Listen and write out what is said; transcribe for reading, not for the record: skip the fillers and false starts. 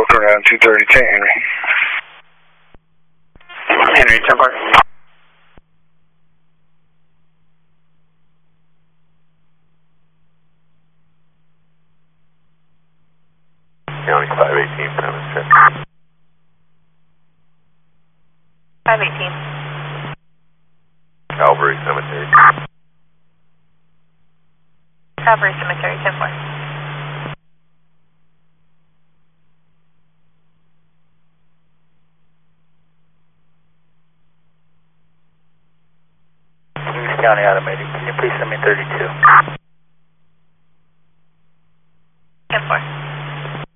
Boca around 230, Henry. Henry, 10 Park. County 518, Premise check. 518. Calvary Cemetery. Calvary Cemetery, 10-4. County Automated, can you please send me 32?